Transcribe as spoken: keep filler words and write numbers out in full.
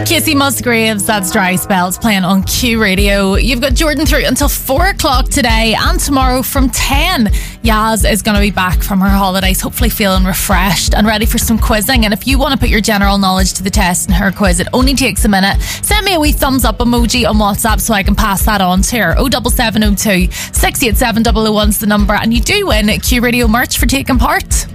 Casey Musgraves, that's Dry Spells, playing on Q Radio. You've got Jordan through until four o'clock today, and tomorrow from ten. Yaz is going to be back from her holidays, hopefully feeling refreshed and ready for some quizzing. And if you want to put your general knowledge to the test in her quiz, it only takes a minute. Send me a wee thumbs up emoji on WhatsApp so I can pass that on to her. oh seven seven oh two, six eight seven, double oh one's the number, and you do win Q Radio merch for taking part.